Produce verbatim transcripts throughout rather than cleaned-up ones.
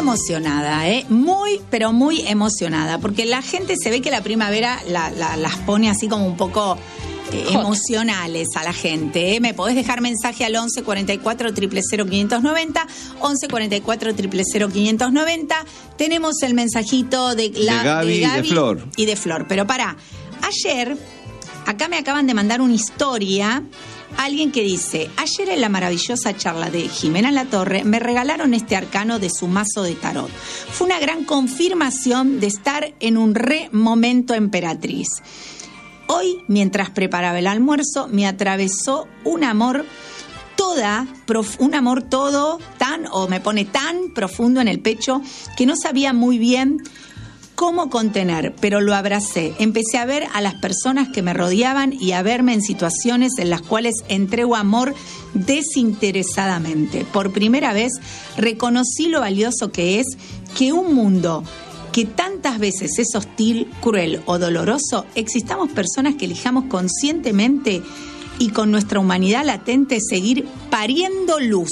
emocionada, ¿eh? Muy, pero muy emocionada, porque la gente se ve que la primavera la, la, las pone así como un poco eh, emocionales a la gente, ¿eh? Me podés dejar mensaje al once cuarenta y cuatro, cero cero cero, quinientos noventa, once cuarenta y cuatro, cero cero cero, quinientos noventa. Tenemos el mensajito de, la, de, Gaby, de Gaby y de Flor. Y de Flor, pero pará, ayer, acá me acaban de mandar una historia. Alguien que dice, ayer en la maravillosa charla de Jimena Latorre me regalaron este arcano de su mazo de tarot. Fue una gran confirmación de estar en un re momento emperatriz. Hoy, mientras preparaba el almuerzo, me atravesó un amor toda, prof, un amor todo tan, o me pone tan profundo en el pecho que no sabía muy bien cómo contener, pero lo abracé. Empecé a ver a las personas que me rodeaban y a verme en situaciones en las cuales entrego amor desinteresadamente. Por primera vez reconocí lo valioso que es que un mundo que tantas veces es hostil, cruel o doloroso, existamos personas que elijamos conscientemente y con nuestra humanidad latente seguir pariendo luz.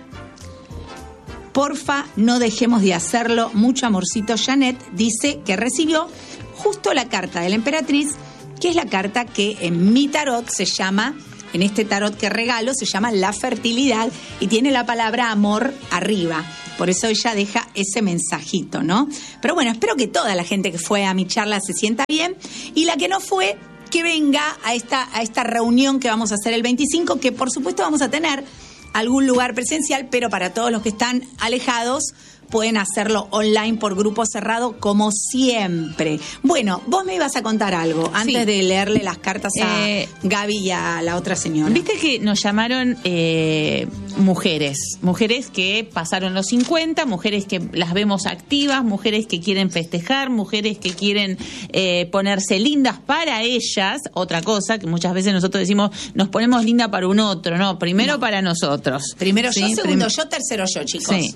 Porfa, no dejemos de hacerlo. Mucho amorcito. Janet dice que recibió justo la carta de la emperatriz, que es la carta que en mi tarot se llama, en este tarot que regalo, se llama la fertilidad y tiene la palabra amor arriba. Por eso ella deja ese mensajito, ¿no? Pero bueno, espero que toda la gente que fue a mi charla se sienta bien y la que no fue, que venga a esta, a esta reunión que vamos a hacer el veinticinco, que por supuesto vamos a tener algún lugar presencial, pero para todos los que están alejados pueden hacerlo online por grupo cerrado como siempre. Bueno, vos me ibas a contar algo antes sí. de leerle las cartas a eh, Gaby y a la otra señora. Viste que nos llamaron eh, mujeres, mujeres que pasaron los cincuenta, mujeres que las vemos activas, mujeres que quieren festejar, mujeres que quieren eh, ponerse lindas para ellas. Otra cosa que muchas veces nosotros decimos, nos ponemos linda para un otro, no, primero no. para nosotros. Primero ¿sí? yo, segundo Prim- yo, tercero yo, chicos. Sí.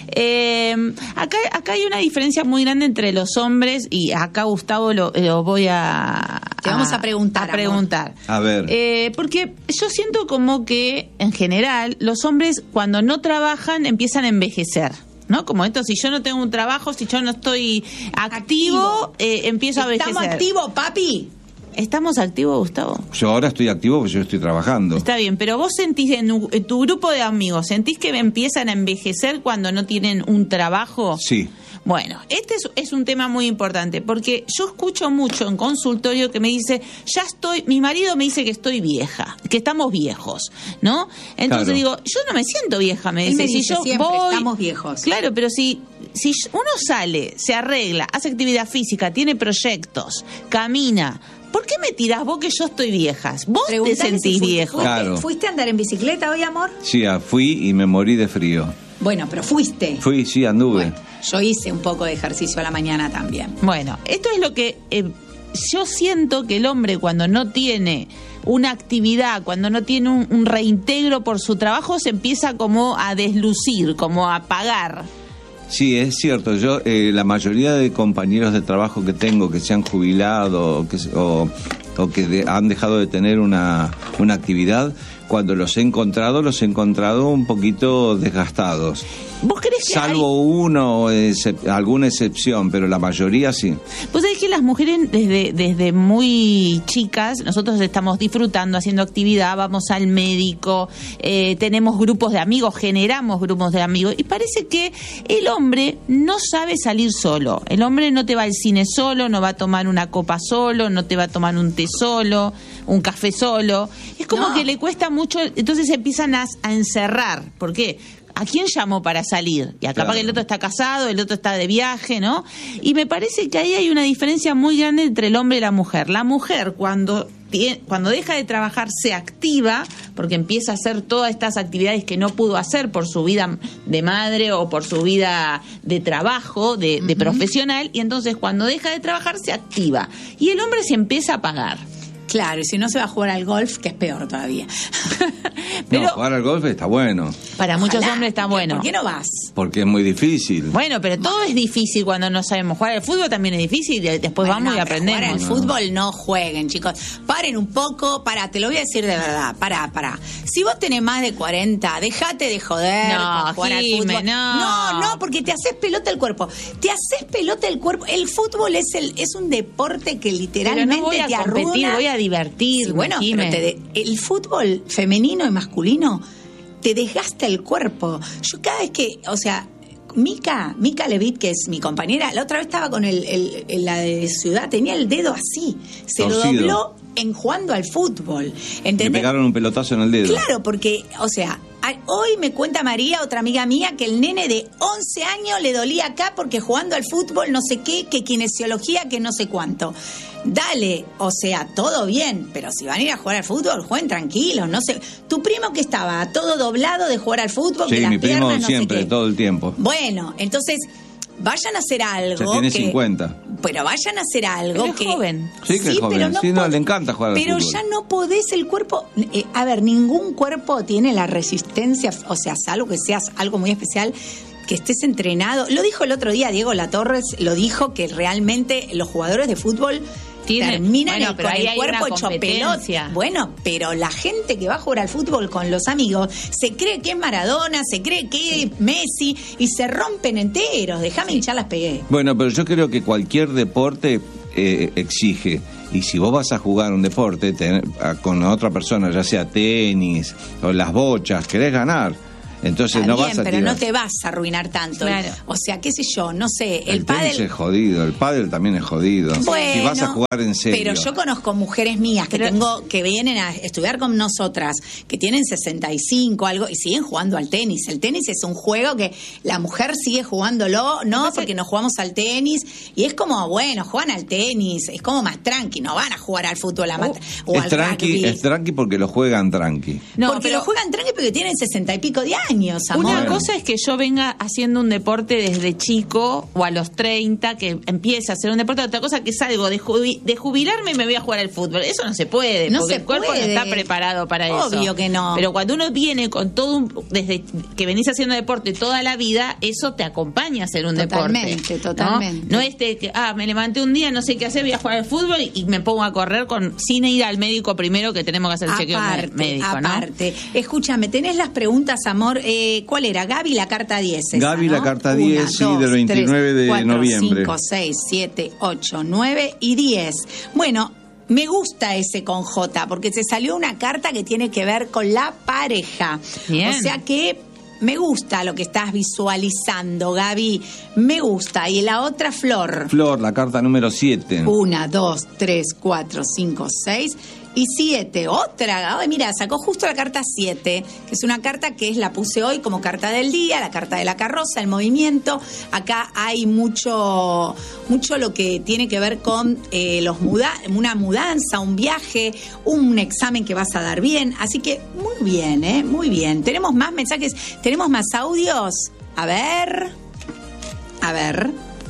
Eh, acá, acá hay una diferencia muy grande entre los hombres y acá Gustavo lo, lo voy a te vamos a preguntar a preguntar amor. a ver eh, porque yo siento como que en general los hombres cuando no trabajan empiezan a envejecer, ¿no? Como esto, si yo no tengo un trabajo, si yo no estoy activo, activo. Eh, empiezo a envejecer. ¿Estamos activos, papi? ¿Estamos activos, Gustavo? Yo ahora estoy activo porque yo estoy trabajando. Está bien, pero vos sentís en, en tu grupo de amigos, ¿sentís que empiezan a envejecer cuando no tienen un trabajo? Sí. Bueno, este es, es un tema muy importante, porque yo escucho mucho en consultorio que me dice, ya estoy, mi marido me dice que estoy vieja, que estamos viejos, ¿no? Entonces claro. digo, yo no me siento vieja, me dice, me dice si yo siempre, voy, estamos viejos. Claro, pero si, si uno sale, se arregla, hace actividad física, tiene proyectos, camina, ¿por qué me tirás vos que yo estoy vieja? Vos Preguntale te sentís si fuiste, viejo. Fuiste, claro. ¿Fuiste a andar en bicicleta hoy, amor? Sí, fui y me morí de frío. Bueno, pero fuiste. Fui, sí, anduve. Bueno, yo hice un poco de ejercicio a la mañana también. Bueno, esto es lo que eh, yo siento que el hombre cuando no tiene una actividad, cuando no tiene un, un reintegro por su trabajo, se empieza como a deslucir, como a apagar. Sí, es cierto. Yo, eh, la mayoría de compañeros de trabajo que tengo que se han jubilado o que, o, o que de, han dejado de tener una, una actividad, cuando los he encontrado, los he encontrado un poquito desgastados. ¿Vos crees que Salvo hay... uno, excep- alguna excepción, pero la mayoría sí. Vos sabés que las mujeres desde, desde muy chicas, nosotros estamos disfrutando, haciendo actividad, vamos al médico, eh, tenemos grupos de amigos, generamos grupos de amigos, y parece que el hombre no sabe salir solo. El hombre no te va al cine solo, no va a tomar una copa solo, no te va a tomar un té solo, un café solo. Es como no. que le cuesta mucho, entonces se empiezan a, a encerrar. ¿Por qué? ¿A quién llamó para salir? Y acá claro. para que el otro está casado, el otro está de viaje, ¿no? Y me parece que ahí hay una diferencia muy grande entre el hombre y la mujer. La mujer, cuando, cuando deja de trabajar, se activa, porque empieza a hacer todas estas actividades que no pudo hacer por su vida de madre o por su vida de trabajo, de, de uh-huh. profesional, y entonces cuando deja de trabajar, se activa. Y el hombre se empieza a apagar. Claro, y si no se va a jugar al golf, que es peor todavía. Pero, no, jugar al golf está bueno. Para muchos Ojalá. hombres está bueno. ¿Por qué no vas? Porque es muy difícil. Bueno, pero todo es difícil cuando no sabemos jugar. El fútbol también es difícil, después Bueno, vamos no, y aprendemos. Jugar al fútbol no jueguen, chicos. Paren un poco, pará, te lo voy a decir de verdad, pará, pará. Si vos tenés más de cuarenta, dejate de joder No, con jugar Jime, al fútbol. no. no, no, porque te haces pelota el cuerpo. Te haces pelota el cuerpo. El fútbol es el es un deporte que literalmente Pero no voy a te competir, arruina. voy a divertirme. Sí, bueno, Jime. pero te de- el fútbol femenino y masculino te desgasta el cuerpo. Yo cada vez que, o sea, Mica, Mica Levitt, que es mi compañera, la otra vez estaba con el, el- el- la de Ciudad, tenía el dedo así, se lo Torcido. dobló en jugando al fútbol. Le ¿Entendés? pegaron un pelotazo en el dedo. Claro, porque, o sea, a- hoy me cuenta María, otra amiga mía, que el nene de once años le dolía acá porque jugando al fútbol no sé qué, que kinesiología, que no sé cuánto. Dale, o sea, todo bien, pero si van a ir a jugar al fútbol, jueguen tranquilos, no sé. Tu primo que estaba todo doblado de jugar al fútbol, que Sí, las mi primo piernas no siempre, sé qué. todo el tiempo. Bueno, entonces vayan a hacer algo. Ya tiene que- cincuenta. Pero vayan a hacer algo Pero es que. joven. Sí, que es joven. pero no Sí, no, pod- le encanta jugar al Pero fútbol. ya no podés el cuerpo. eh, a ver, ningún cuerpo tiene la resistencia, o sea, salvo que seas algo muy especial, que estés entrenado. Lo dijo el otro día Diego Latorres, lo dijo que realmente los jugadores de fútbol Tienen- terminan bueno, el- pero con ahí el hay cuerpo una hecho competencia. pelota. Bueno, pero la gente que va a jugar al fútbol con los amigos se cree que es Maradona, se cree que es Messi y se rompen enteros. Déjame hinchar las pegué. Bueno, pero yo creo que cualquier deporte eh, exige. Y si vos vas a jugar un deporte ten- a- con otra persona, ya sea tenis o las bochas, querés ganar. Entonces Está no bien, vas a pero tirar. no te vas a arruinar tanto. Claro. O sea, qué sé yo, no sé, el, El, tenis pádel. es jodido, el pádel también es jodido. Bueno, si vas a jugar en serio. Pero yo conozco mujeres mías que Pero- tengo que vienen a estudiar con nosotras, que tienen sesenta y cinco algo y siguen jugando al tenis. El tenis es un juego que la mujer sigue jugándolo, no, porque nos jugamos al tenis y es como, bueno, juegan al tenis, es como más tranqui, no van a jugar al fútbol a mat- o es al tranqui, rugby. es tranqui porque lo juegan tranqui. No, porque pero lo juegan tranqui porque tienen sesenta y pico de años, amor. una Bueno. cosa es que yo venga haciendo un deporte desde chico o a los treinta, que empiece a hacer un deporte. Otra cosa que salgo de, jubi- de jubilarme y me voy a jugar al fútbol. Eso no se puede, No porque se el cuerpo puede. no está preparado para eso. Obvio que no. Pero cuando uno viene con todo un, desde que venís haciendo deporte toda la vida, eso te acompaña a hacer un Totalmente, deporte. ¿no? totalmente. No este que, ah, me levanté un día, no sé qué hacer, voy a jugar al fútbol y, y me pongo a correr con sin ir al médico primero, que tenemos que hacer el chequeo Aparte, médico, ¿no? aparte. Escúchame, tenés las preguntas, amor. Eh, ¿Cuál era? Gaby, la carta diez. esa, Gaby, la ¿no? carta diez, sí, del veintinueve de noviembre. cinco, seis, siete, ocho, nueve y diez. Bueno, me gusta ese con J, porque se salió una carta que tiene que ver con la pareja. Bien. O sea que me gusta lo que estás visualizando, Gaby. Me gusta. Y la otra, Flor. Flor, la carta número siete. Una, dos, tres, cuatro, cinco, seis y siete. Otra. Ay, mira, sacó justo la carta siete, que es una carta que es la puse hoy como carta del día, la carta de la carroza, el movimiento. Acá hay mucho, mucho lo que tiene que ver con eh, los muda una mudanza, un viaje, un examen que vas a dar bien. Así que muy bien, ¿eh? Muy bien. Tenemos más mensajes, tenemos más audios. A ver. A ver.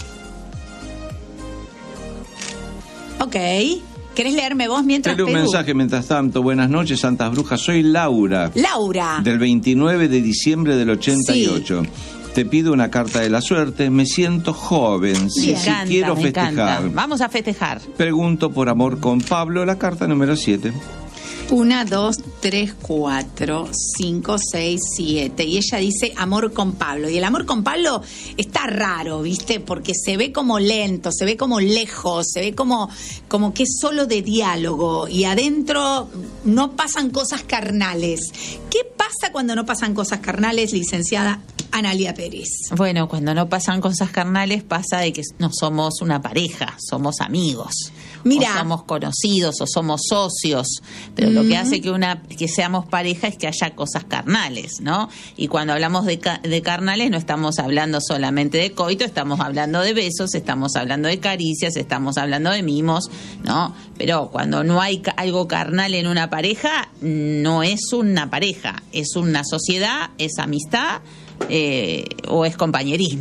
Ok. ¿Querés leerme vos mientras Dale un Perú? mensaje mientras tanto. Buenas noches, Santas Brujas. Soy Laura, Laura. del veintinueve de diciembre del ochenta y ocho. Te pido una carta de la suerte. Me siento joven. Sí, Bien. sí, Me encanta, quiero me festejar. encanta. Vamos a festejar. Pregunto por amor con Pablo, la carta número siete. Una, dos, tres, cuatro, cinco, seis, siete. Y ella dice amor con Pablo. Y el amor con Pablo está raro, ¿viste? Porque se ve como lento, se ve como lejos, se ve como, como que es solo de diálogo. Y adentro no pasan cosas carnales. ¿Qué pasa cuando no pasan cosas carnales, licenciada Analia Pérez? Bueno, cuando no pasan cosas carnales pasa de que no somos una pareja, somos amigos. Mira. O somos conocidos o somos socios, pero lo que hace que una que seamos pareja es que haya cosas carnales, ¿no? Y cuando hablamos de, ca- de carnales no estamos hablando solamente de coito, estamos hablando de besos, estamos hablando de caricias, estamos hablando de mimos, ¿no? Pero cuando no hay ca- algo carnal en una pareja, no es una pareja, es una sociedad, es amistad eh, o es compañerismo.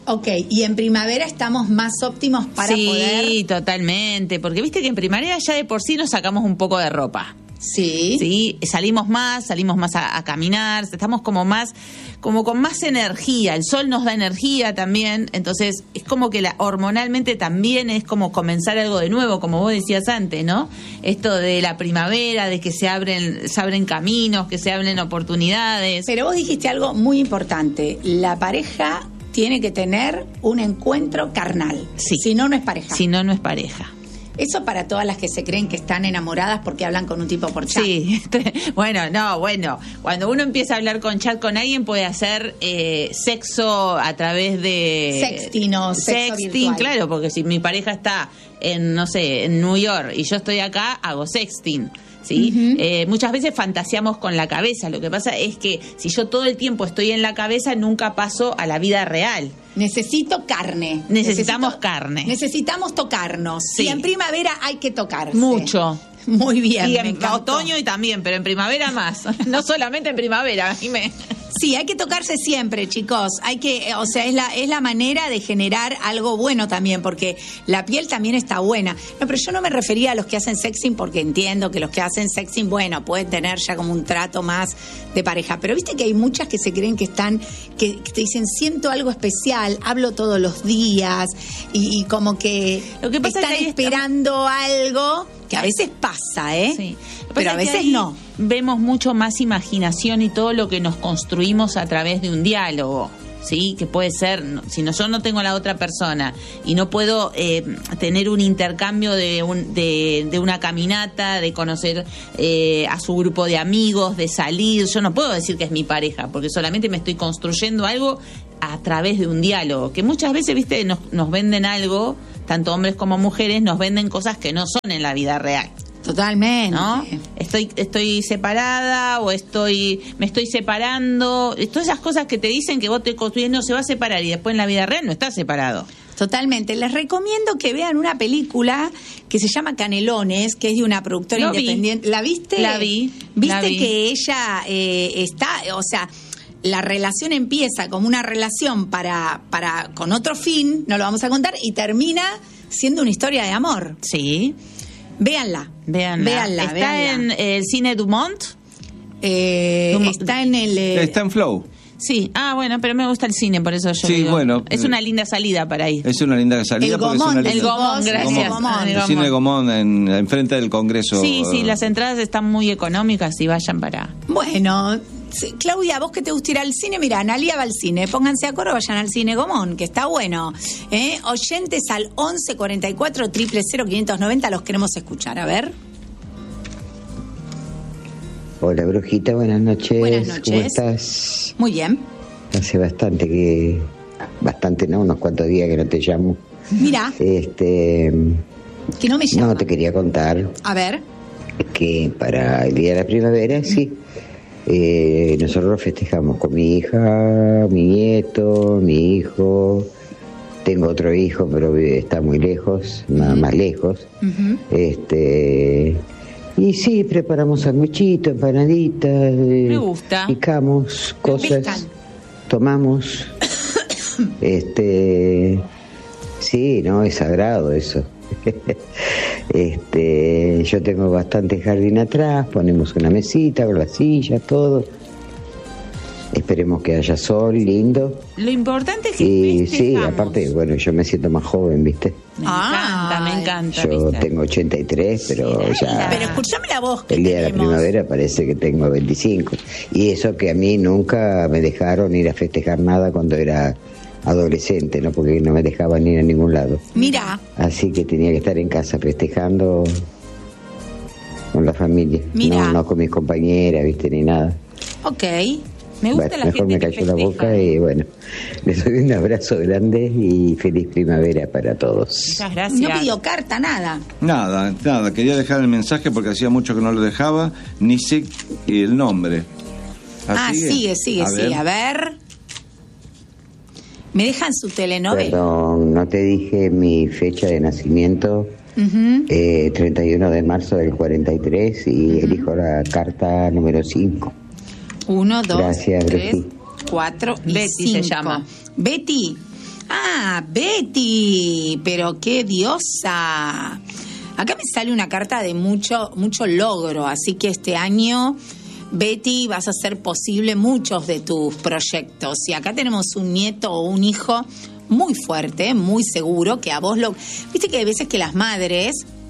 Ok, y en primavera estamos más óptimos para sí, poder... Sí, totalmente, porque viste que en primavera ya de por sí nos sacamos un poco de ropa. Sí. Sí, salimos más, salimos más a, a caminar, estamos como más, como con más energía, el sol nos da energía también, entonces es como que la, hormonalmente también es como comenzar algo de nuevo, como vos decías antes, ¿no? Esto de la primavera, de que se abren, se abren caminos, que se abren oportunidades. Pero vos dijiste algo muy importante, la pareja tiene que tener un encuentro carnal, sí. Si no, no es pareja. Si no, no es pareja. Eso para todas las que se creen que están enamoradas porque hablan con un tipo por chat. Sí, bueno, no, bueno, cuando uno empieza a hablar con chat con alguien puede hacer eh, sexo a través de... Sexting o sexo Sexting, virtual. claro, porque si mi pareja está en, no sé, en New York y yo estoy acá, hago sexting. ¿Sí? Uh-huh. Eh, muchas veces fantaseamos con la cabeza. Lo que pasa es que si yo todo el tiempo estoy en la cabeza, nunca paso a la vida real. Necesito carne. Necesitamos Necesito, carne. Necesitamos tocarnos. Sí. Y en primavera hay que tocarse. Mucho. Muy bien. Y me en encantó. otoño y también, pero en primavera más. No solamente en primavera. Y me... Sí, hay que tocarse siempre, chicos. Hay que, o sea, es la es la manera de generar algo bueno también, porque la piel también está buena. No, pero yo no me refería a los que hacen sexing, porque entiendo que los que hacen sexing, bueno, pueden tener ya como un trato más de pareja. Pero viste que hay muchas que se creen que están, que, que te dicen, siento algo especial, hablo todos los días, y, y como que, Lo que pasa están es que ahí esperando algo, que a veces pasa, ¿eh? Sí. Pero a veces no. Vemos mucho más imaginación y todo lo que nos construimos a través de un diálogo, ¿sí? Que puede ser, si no, yo no tengo a la otra persona y no puedo eh, tener un intercambio de, un, de, de una caminata, de conocer eh, a su grupo de amigos, de salir, yo no puedo decir que es mi pareja, porque solamente me estoy construyendo algo a través de un diálogo, que muchas veces, viste, nos, nos venden algo, tanto hombres como mujeres, nos venden cosas que no son en la vida real. Totalmente. ¿No? Estoy estoy separada o estoy me estoy separando. Todas esas cosas que te dicen que vos te construyes, no se va a separar y después en la vida real no estás separado. Totalmente. Les recomiendo que vean una película que se llama Canelones, que es de una productora Lo independiente. Vi. ¿La viste? La vi. ¿Viste la vi. que ella eh, está, o sea, la relación empieza como una relación para, para con otro fin, no lo vamos a contar, y termina siendo una historia de amor? Sí. Véanla. Véanla. Véanla, ¿Está véanla. en el cine Dumont? Eh, Dumont. Está en el... eh, Está en Flow. Sí. Ah, bueno, pero me gusta el cine, por eso yo Sí, digo. bueno. Es una linda salida para ir. Es una linda salida. El porque Gomón, es una El linda... Gomón, gracias. Gomón. El cine Gomón, en, enfrente del Congreso. Sí, sí, las entradas están muy económicas y vayan para... Bueno, sí, Claudia, vos que te gusta ir al cine, mira, Analia va al cine, pónganse de acuerdo, vayan al cine Gomón, que está bueno. ¿Eh? Oyentes al once cuarenta y cuatro, cero cero cero, quinientos noventa, los queremos escuchar, a ver. Hola, Brujita, buenas noches. Buenas noches. ¿Cómo estás? Muy bien. Hace bastante que... Bastante, ¿no? Unos cuantos días que no te llamo. Mira, Este... que no me llama. No, te quería contar A ver. que para el Día de la Primavera, sí, eh, nosotros festejamos con mi hija, mi nieto, mi hijo. Tengo otro hijo, pero vive- está muy lejos, más, Ujú. más lejos. Ujú. Este... Y sí, preparamos sanguichitos, empanaditas. eh, Me gusta. Picamos Me cosas, pican. tomamos. este, sí, no, es sagrado eso. este, yo tengo bastante jardín atrás, ponemos una mesita con la silla, todo. Esperemos que haya sol, lindo. Lo importante es que Y sí, festejamos. aparte, bueno, yo me siento más joven, ¿viste? Me Ah, encanta, me encanta. Yo ¿viste? tengo ochenta y tres, pero ya... Pero escúchame la voz que El día de la tenemos. primavera parece que tengo veinticinco. Y eso que a mí nunca me dejaron ir a festejar nada cuando era adolescente, ¿no? Porque no me dejaban ir a ningún lado. Mira, Así que tenía que estar en casa festejando con la familia. Mira. No, no con mis compañeras, ¿viste? Ni nada. ok. Me gusta Bueno, la mejor gente me que cayó la festeja. boca y bueno, les doy un abrazo grande y feliz primavera para todos. Muchas No gracias. pidió carta, nada. Nada, nada. Quería dejar el mensaje porque hacía mucho que no lo dejaba. Ni sé el nombre. Ah, sigue, sigue, A sigue. ver. A ver. ¿Me dejan su telenovela? Perdón, no te dije mi fecha de nacimiento. Ujú. Eh, treinta y uno de marzo del cuarenta y tres y elijo la carta número cinco. Uno, dos, Gracias, tres, Betty. cuatro y Betty se cinco. llama. Betty, Ah, Betty, pero qué diosa. Acá me sale una carta de mucho, mucho logro, así que este año, Betty, vas a hacer posible muchos de tus proyectos. Y acá tenemos un nieto o un hijo muy fuerte, muy seguro, que a vos lo... Viste que hay veces que las madres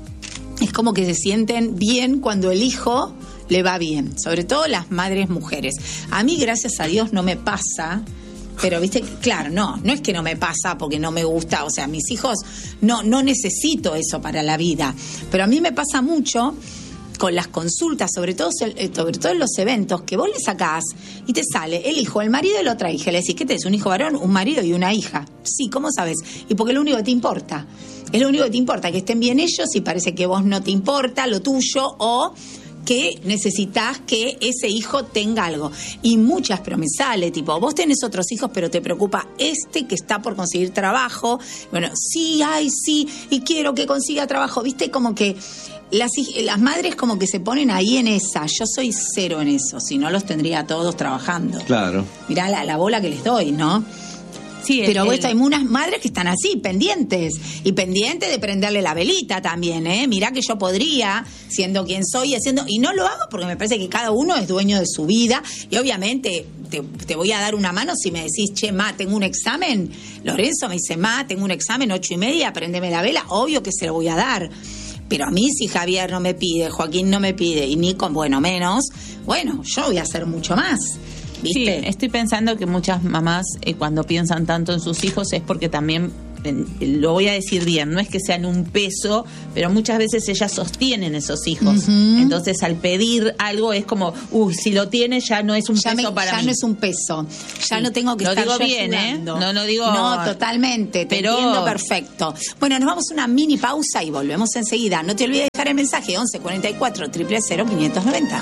es como que se sienten bien cuando el hijo le va bien, sobre todo las madres mujeres. A mí, gracias a Dios, no me pasa... Pero, viste, claro, no, no es que no me pasa porque no me gusta, o sea, mis hijos, no, no necesito eso para la vida. Pero a mí me pasa mucho con las consultas, sobre todo, sobre todo en los eventos, que vos le sacás y te sale el hijo, el marido y la otra hija. Le decís, ¿qué tenés? ¿Un hijo varón, un marido y una hija? Sí, ¿cómo sabes? Y porque es lo único que te importa. Es lo único que te importa, que estén bien ellos y parece que vos no te importa lo tuyo o... que necesitas que ese hijo tenga algo. Y muchas, pero me sale, tipo, vos tenés otros hijos, pero te preocupa este que está por conseguir trabajo. Bueno, sí, ay, sí, y quiero que consiga trabajo. Viste, como que las, las madres como que se ponen ahí en esa. Yo soy cero en eso, si no los tendría a todos trabajando. Claro. Mirá la, la bola que les doy, ¿no? Sí, pero el, el... hay unas madres que están así, pendientes. Y pendientes de prenderle la velita también, ¿eh? Mirá que yo podría, siendo quien soy, haciendo... Y no lo hago porque me parece que cada uno es dueño de su vida. Y obviamente te, te voy a dar una mano si me decís, che, ma, tengo un examen. Lorenzo me dice, ma, tengo un examen, ocho y media, prendeme la vela. Obvio que se lo voy a dar. Pero a mí, si Javier no me pide, Joaquín no me pide, y Nico, bueno, menos, bueno, yo voy a hacer mucho más. ¿Viste? Sí, estoy pensando que muchas mamás eh, cuando piensan tanto en sus hijos es porque también, eh, lo voy a decir bien, no es que sean un peso, pero muchas veces ellas sostienen esos hijos. Uh-huh. Entonces al pedir algo es como, uy, si lo tiene ya no es un ya peso me, para ya mí. Ya no es un peso, ya sí. No tengo que lo estar digo yo bien, ayudando. ¿eh? No, no digo... No, totalmente, te pero... entiendo perfecto. Bueno, nos vamos a una mini pausa y volvemos enseguida. No te olvides de dejar el mensaje once cuarenta y cuatro, cero cero cero, quinientos noventa.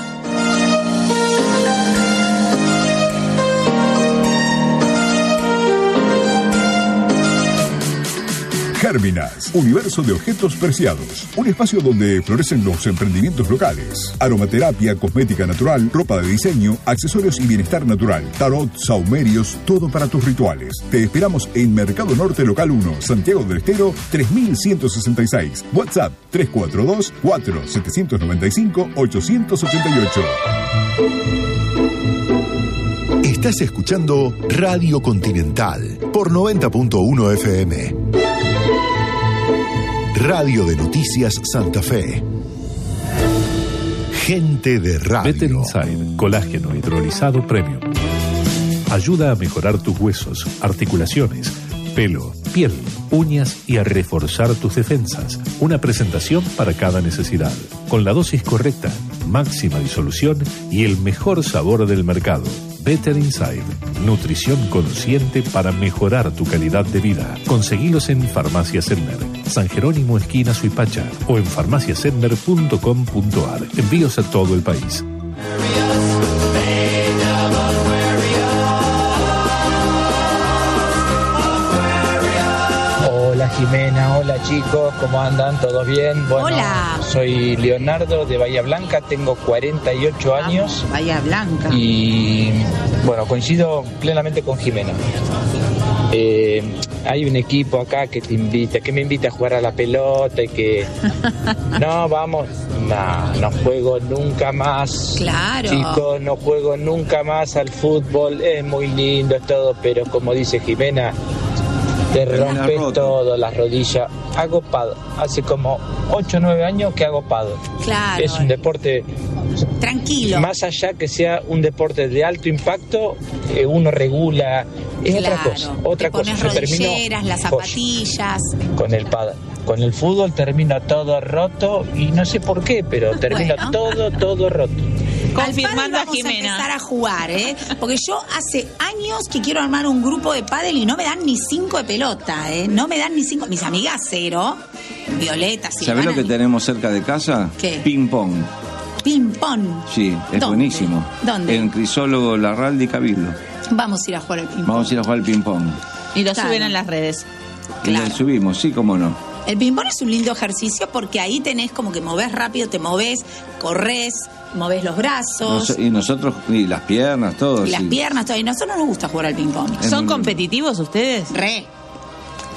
Gérminas, universo de objetos preciados. Un espacio donde florecen los emprendimientos locales. Aromaterapia, cosmética natural, ropa de diseño, accesorios y bienestar natural. Tarot, saumerios, todo para tus rituales. Te esperamos en Mercado Norte Local uno, Santiago del Estero, tres mil ciento sesenta y seis. WhatsApp tres cuatro dos, cuatro siete nueve cinco, ocho ocho ocho. Estás escuchando Radio Continental por noventa punto uno F M. Radio de Noticias Santa Fe. Gente de radio. Better Inside, colágeno hidrolizado premium. Ayuda a mejorar tus huesos, articulaciones, pelo, piel, uñas y a reforzar tus defensas. Una presentación para cada necesidad. Con la dosis correcta, máxima disolución y el mejor sabor del mercado. Better Inside, nutrición consciente para mejorar tu calidad de vida. Conseguilos en Farmacia Senmer, San Jerónimo esquina Suipacha o en farmacia senmer punto com punto a r. Envíos a todo el país. Hola Jimena, hola chicos, ¿cómo andan? ¿Todos bien? Bueno, hola. Soy Leonardo de Bahía Blanca, tengo cuarenta y ocho años. Bahía Blanca. Y bueno, coincido plenamente con Jimena. Eh, hay un equipo acá que te invita, que me invita a jugar a la pelota y que no, vamos, no, no juego nunca más. Claro. Chicos, no juego nunca más al fútbol, es muy lindo, es todo, pero como dice Jimena, te rompes todo, las rodillas. Hago pádel. Hace como ocho o nueve años que hago pádel. Claro. Es un deporte tranquilo. Más allá que sea un deporte de alto impacto, eh, uno regula. Es claro. otra cosa. Otra te cosa. Pones rodilleras, las zapatillas. Con el pádel. Con el fútbol termino todo roto y no sé por qué, pero termino bueno. todo, todo roto. Confirmando a Jimena. Vamos a empezar a jugar, ¿eh? Porque yo hace años que quiero armar un grupo de pádel y no me dan ni cinco de pelota, ¿eh? No me dan ni cinco. Mis amigas cero, Violeta, Silvana. ¿Sabés lo que tenemos cerca de casa? ¿Qué? Ping pong. Ping pong. Sí, es ¿Dónde? buenísimo. ¿Dónde? En Crisólogo Larralde y Cabildo. Vamos a ir a jugar al ping pong. Vamos a ir a jugar al ping pong. Y lo claro. suben en las redes. Claro. Y lo subimos, sí, cómo no. El ping pong es un lindo ejercicio porque ahí tenés como que movés rápido, te movés, corres, movés los brazos. Nos, y nosotros, y las piernas, todo. Y sí. las piernas, todo. Y a nosotros nos gusta jugar al ping pong. ¿Son competitivos ustedes? Re.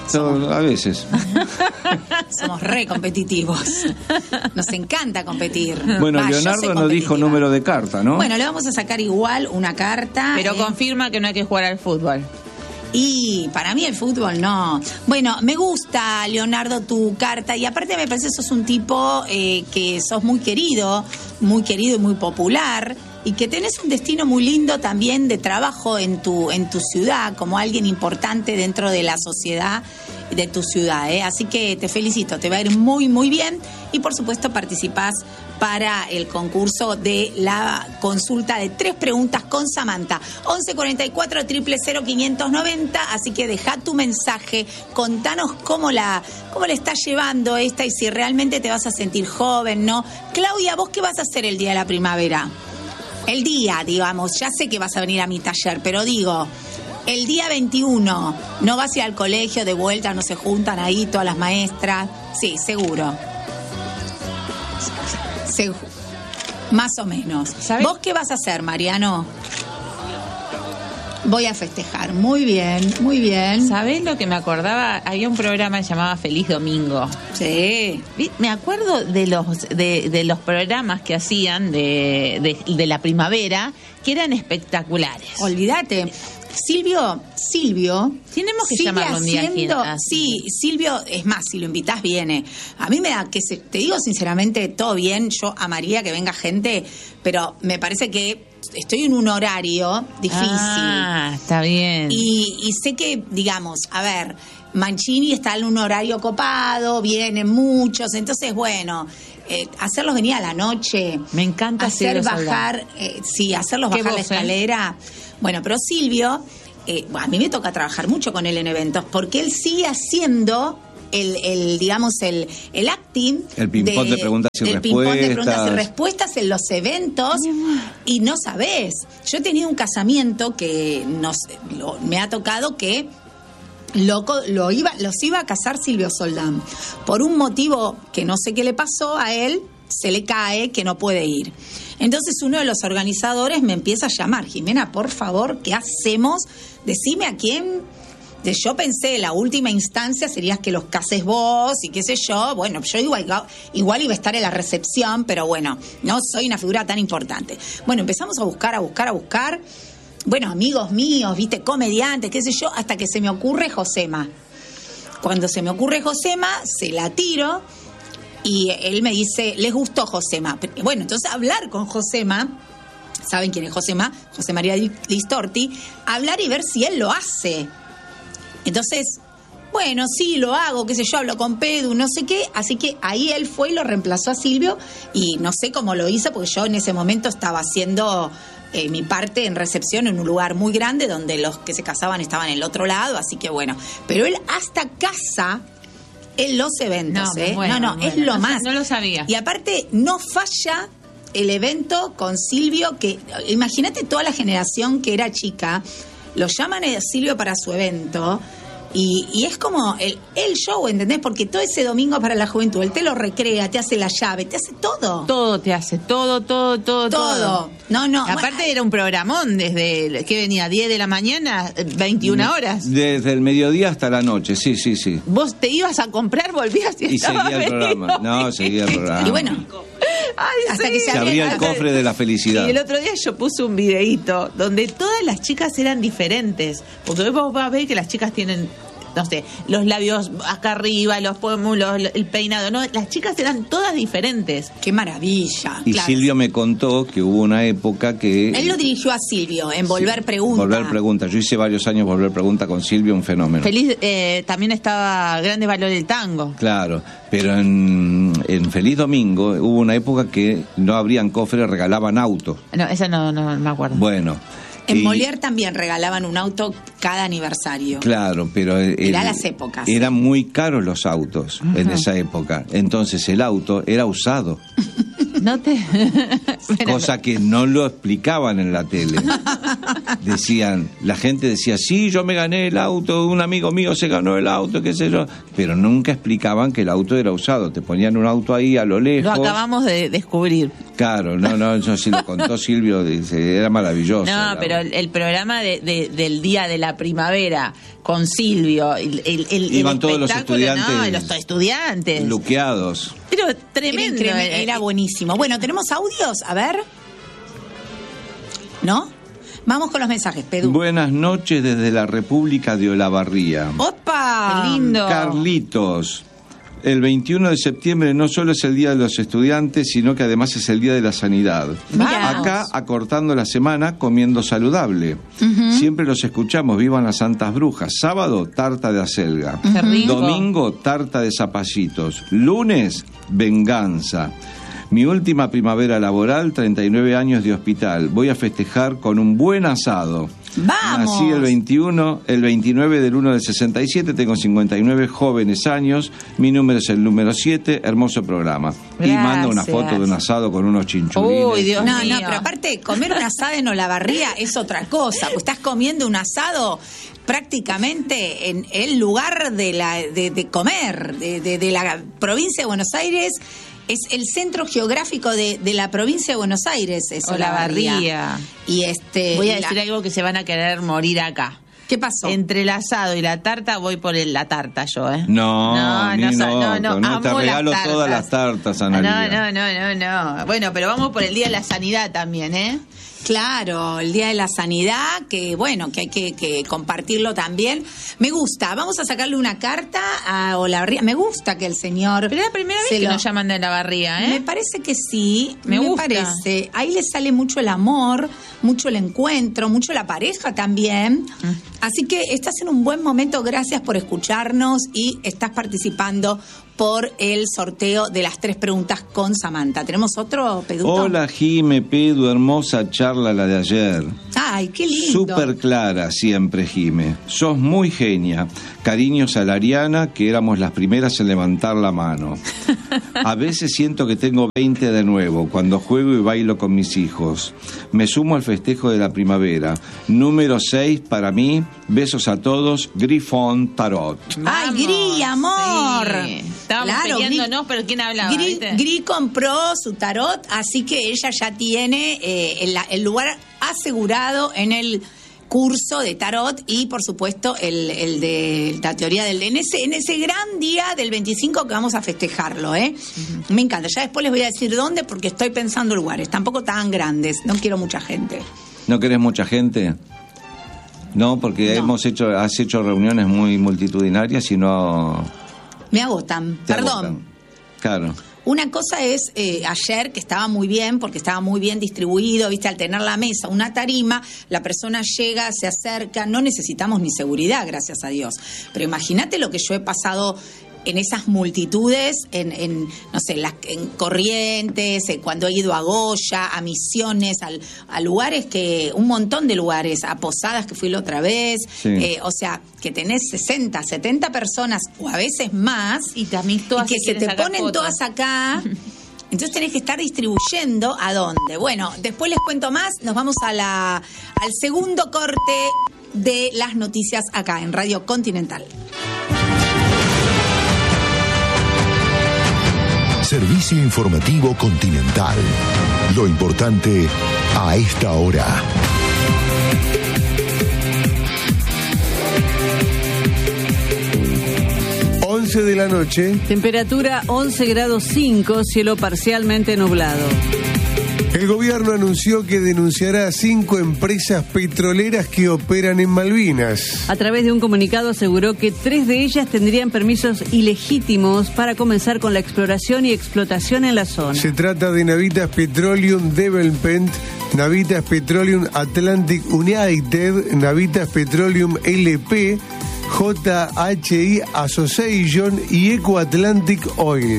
Somos, a veces. Somos re competitivos. Nos encanta competir. Bueno, Va, Leonardo nos dijo número de carta, ¿no? Bueno, le vamos a sacar igual una carta. Pero eh. confirma que no hay que jugar al fútbol. Y para mí el fútbol no. Bueno, me gusta, Leonardo, tu carta. Y aparte me parece que sos un tipo eh, que sos muy querido, muy querido y muy popular. Y que tenés un destino muy lindo también de trabajo en tu, en tu ciudad, como alguien importante dentro de la sociedad de tu ciudad, ¿eh? Así que te felicito, te va a ir muy, muy bien. Y por supuesto participás para el concurso de la consulta de tres preguntas con Samantha. once cuarenta y cuatro, cero cero cero, quinientos noventa. Así que deja tu mensaje, contanos cómo la, cómo la estás llevando esta y si realmente te vas a sentir joven, ¿no? Claudia, ¿vos qué vas a hacer el día de la primavera? El día, digamos, ya sé que vas a venir a mi taller, pero digo, el día veintiuno, ¿no vas a ir al colegio de vuelta, no se juntan ahí todas las maestras? Sí, seguro. Segu- Más o menos. ¿Sabes? ¿Vos qué vas a hacer, Mariano? Voy a festejar. Muy bien, muy bien. ¿Sabés lo que me acordaba? Había un programa que se llamaba Feliz Domingo. Sí. Vi- Me acuerdo de los de, de los programas que hacían de, de, de la primavera, que eran espectaculares. Olvídate. Silvio, Silvio. Tenemos que sigue llamarlo un día haciendo- aquí, Sí, Silvio, es más, si lo invitas viene. A mí me da que, se, te digo sinceramente, todo bien. Yo amaría que venga gente, pero me parece que estoy en un horario difícil. Ah, está bien. Y, y sé que, digamos, a ver, Mancini está en un horario copado, vienen muchos, entonces, bueno, eh, hacerlos venir a la noche. Me encanta hacer Silvio bajar, eh, sí, hacerlos Qué bajar la voz, ¿eh? escalera. Bueno, pero Silvio, eh, bueno, a mí me toca trabajar mucho con él en eventos, porque él sigue haciendo el, el digamos, el, el acting. El ping-pong de preguntas y el ping-pong de preguntas y respuestas. respuestas en los eventos. Y no sabés, yo he tenido un casamiento que nos lo- me ha tocado que loco, lo iba, los iba a casar Silvio Soldán. Por un motivo que no sé qué le pasó a él, se le cae que no puede ir. Entonces uno de los organizadores me empieza a llamar: Jimena, por favor, ¿qué hacemos? Decime a quién. De- Yo pensé, la última instancia sería que los cases vos y qué sé yo. Bueno, yo igual, igual iba a estar en la recepción, pero bueno, no soy una figura tan importante. Bueno, empezamos a buscar, a buscar, a buscar. Bueno, amigos míos, viste, comediantes, qué sé yo, hasta que se me ocurre Josema. Cuando se me ocurre Josema, se la tiro y él me dice, ¿les gustó Josema? Bueno, entonces hablar con Josema, ¿saben quién es Josema? José María Listorti, hablar y ver si él lo hace. Entonces, bueno, sí, lo hago, qué sé yo, hablo con Pedro, no sé qué, así que ahí él fue y lo reemplazó a Silvio y no sé cómo lo hizo porque yo en ese momento estaba haciendo eh, mi parte en recepción en un lugar muy grande donde los que se casaban estaban en el otro lado, así que bueno, pero él hasta casa en los eventos, No, ¿eh? bueno, no, no, bueno, es lo no más. sa- no lo sabía. Y aparte, no falla el evento con Silvio, que imagínate toda la generación que era chica, lo llaman a Silvio para su evento. Y, y es como el, el show, ¿entendés? Porque todo ese domingo para la juventud, él te lo recrea, te hace la llave, te hace todo. Todo te hace, todo, todo, todo, Todo. No, no. Aparte bueno, era un programón desde, que venía diez de la mañana, veintiuna horas. Desde el mediodía hasta la noche, sí, sí, sí. Vos te ibas a comprar, volvías y, Y estaba seguía el programa. venido. No, seguía el programa. Y bueno, Ay, hasta sí. que se Se abría el hasta- cofre de la felicidad. Y el otro día yo puse un videíto donde todas las chicas eran diferentes. Porque hoy vos vas a ver que las chicas tienen, no sé, los labios acá arriba, los pómulos, el peinado. No, las chicas eran todas diferentes. qué maravilla. Y claro. Silvio me contó que hubo una época que... Él lo dirigió a Silvio en Volver Pregunta. Volver Pregunta. Yo hice varios años Volver Pregunta con Silvio, un fenómeno. Feliz, eh, también estaba Grande Valor del Tango. Claro, pero en, en Feliz Domingo hubo una época que no abrían cofres, regalaban autos. No, esa no, no me acuerdo. Bueno. En y- Molière también regalaban un auto cada aniversario. Claro, pero... el- Mirá las épocas. Eran muy caros los autos en esa época. Entonces el auto era usado. No te... Bueno, Cosa que no lo explicaban en la tele. Decían, la gente decía, sí, yo me gané el auto, un amigo mío se ganó el auto, qué sé yo. Pero nunca explicaban que el auto era usado. Te ponían un auto ahí a lo lo lejos. acabamos de descubrir. Claro, no, no, eso sí lo contó Silvio, dice, era maravilloso. No, la... pero el, el programa de, de, del Día de la Primavera con Silvio, el, el, el, Iban el todos los estudiantes. No, los estudiantes. Luqueados. Pero tremendo. Era, increíble, era buenísimo. Bueno, ¿tenemos audios? A ver. ¿No? Vamos con los mensajes, Pedro. Buenas noches desde la República de Olavarría. ¡Opa! ¡Qué lindo! Carlitos. El veintiuno de septiembre no solo es el Día de los Estudiantes, sino que además es el Día de la Sanidad. Vamos. Acá, acortando la semana, comiendo saludable. Uh-huh. Siempre los escuchamos, vivan las santas brujas. Sábado, tarta de acelga. Qué rico. Domingo, tarta de zapallitos. Lunes, venganza. Mi última primavera laboral, treinta y nueve años de hospital. Voy a festejar con un buen asado. ¡Vamos! Nací el veintiuno, el veintinueve del uno del sesenta y siete, tengo cincuenta y nueve jóvenes años, mi número es el número siete, hermoso programa. Gracias. Y manda una foto de un asado con unos chinchulines. Uy, Dios No, mío. no, pero aparte, comer un asado en Olavarría es otra cosa, pues estás comiendo un asado prácticamente en el lugar de, la, de, de comer, de, de, de la provincia de Buenos Aires. Es el centro geográfico de, de la provincia de Buenos Aires, es Olavarría. Olavarría. Y este. Voy a la... decir algo que se van a querer morir acá. ¿Qué pasó? Entre el asado y la tarta voy por el, la tarta yo, ¿eh? No, no, ni no, no, no, no, te amo regalo las todas las tartas. tartas, Analia. No, no, no, no, no. Bueno, pero vamos por el Día de la Sanidad también, ¿eh? Claro, el Día de la Sanidad, que bueno, que hay que, que compartirlo también. Me gusta, vamos a sacarle una carta a Olavarría. Me gusta que el señor... Pero es la primera vez se que lo... nos llaman de Olavarría, ¿eh? Me parece que sí, me, me gusta. parece. Ahí le sale mucho el amor, mucho el encuentro, mucho la pareja también. Mm. Así que estás en un buen momento, gracias por escucharnos y estás participando por el sorteo de las tres preguntas con Samantha. ¿Tenemos otro, Peduto? Hola, Jime, Pedu, hermosa charla la de ayer. Ay, qué lindo. Súper clara siempre, Jime. Sos muy genia. Cariños a la Ariana, que éramos las primeras en levantar la mano. A veces siento que tengo veinte de nuevo, cuando juego y bailo con mis hijos. Me sumo al festejo de la primavera. Número seis para mí. Besos a todos. Grifón Tarot. Ay, Gri, amor. Sí. Estábamos claro, peleándonos, Gri, pero ¿quién hablaba? Gri, ¿viste? Gri compró su tarot, así que ella ya tiene eh, el, el lugar asegurado en el curso de tarot y, por supuesto, el, el de la teoría del... En ese, en ese gran día del veinticinco que vamos a festejarlo, ¿eh? Uh-huh. Me encanta. Ya después les voy a decir dónde porque estoy pensando lugares, tampoco tan grandes. No quiero mucha gente. ¿No querés mucha gente? No, porque no. hemos hecho, has hecho reuniones muy multitudinarias y no... Me agotan, perdón. Agotan. Claro. Una cosa es eh, ayer, que estaba muy bien, porque estaba muy bien distribuido, viste, al tener la mesa, una tarima, la persona llega, se acerca, no necesitamos ni seguridad, gracias a Dios. Pero imagínate lo que yo he pasado en esas multitudes, en, en no sé, las, en Corrientes, eh, cuando he ido a Goya, a Misiones, al, a lugares que, un montón de lugares, a Posadas que fui la otra vez, sí. eh, o sea, que tenés sesenta, setenta personas o a veces más, y, también todas y que se te ponen fotos. Todas acá. Entonces tenés que estar distribuyendo a dónde. Bueno, después les cuento más, nos vamos a la, al segundo corte de las noticias acá en Radio Continental. Servicio informativo Continental. Lo importante a esta hora. once de la noche. Temperatura once grados cinco, cielo parcialmente nublado. El gobierno anunció que denunciará a cinco empresas petroleras que operan en Malvinas. A través de un comunicado aseguró que tres de ellas tendrían permisos ilegítimos para comenzar con la exploración y explotación en la zona. Se trata de Navitas Petroleum Development, Navitas Petroleum Atlantic United, Navitas Petroleum L P, J H I Association y Eco Atlantic Oil.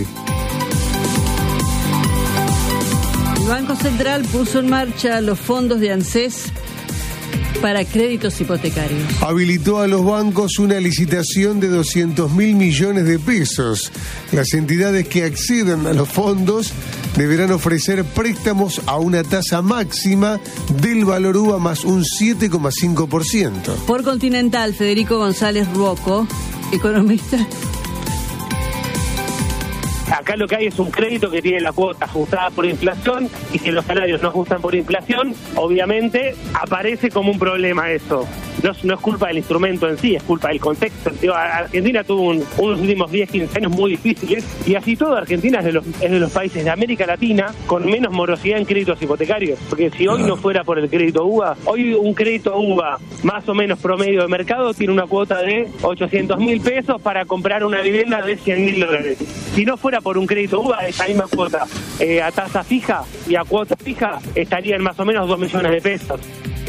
El Banco Central puso en marcha los fondos de ANSES para créditos hipotecarios. Habilitó a los bancos una licitación de doscientos mil millones de pesos. Las entidades que accedan a los fondos deberán ofrecer préstamos a una tasa máxima del valor U V A más un siete coma cinco por ciento. Por Continental, Federico González Ruoco, economista. Acá lo que hay es un crédito que tiene la cuota ajustada por inflación, y si los salarios no ajustan por inflación, obviamente aparece como un problema eso. No, no es culpa del instrumento en sí, es culpa del contexto. Digo, Argentina tuvo un, unos últimos diez, quince años muy difíciles, y así todo Argentina es de, los, es de los países de América Latina con menos morosidad en créditos hipotecarios. Porque si hoy no fuera por el crédito U B A, hoy un crédito U B A más o menos promedio de mercado tiene una cuota de ochocientos mil pesos para comprar una vivienda de cien mil dólares. Si no fuera por un crédito U B A, esa misma cuota eh, a tasa fija y a cuota fija estaría en más o menos dos millones de pesos.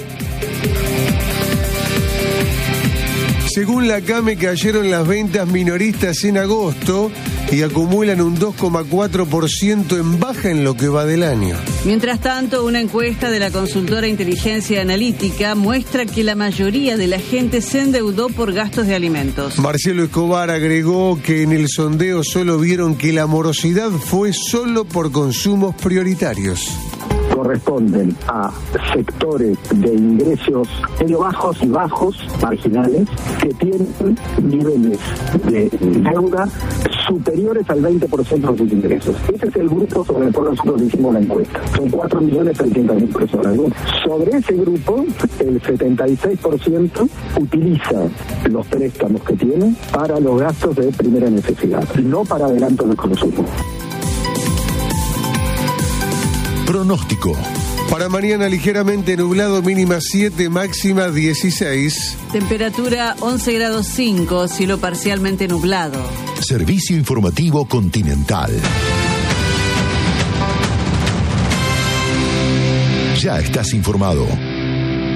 Según la CAME, cayeron las ventas minoristas en agosto y acumulan un dos coma cuatro por ciento en baja en lo que va del año. Mientras tanto, una encuesta de la consultora Inteligencia Analítica muestra que la mayoría de la gente se endeudó por gastos de alimentos. Marcelo Escobar agregó que en el sondeo solo vieron que la morosidad fue solo por consumos prioritarios. Corresponden a sectores de ingresos medio bajos y bajos, marginales, que tienen niveles de deuda superiores al veinte por ciento de sus ingresos. Ese es el grupo sobre el cual nosotros hicimos la encuesta. Son cuatro millones trescientas mil personas. Sobre ese grupo, el setenta y seis por ciento utiliza los préstamos que tiene para los gastos de primera necesidad, no para adelantos de consumo. Pronóstico. Para mañana ligeramente nublado, mínima siete, máxima dieciséis. Temperatura once grados cinco, cielo parcialmente nublado. Servicio informativo Continental. Ya estás informado.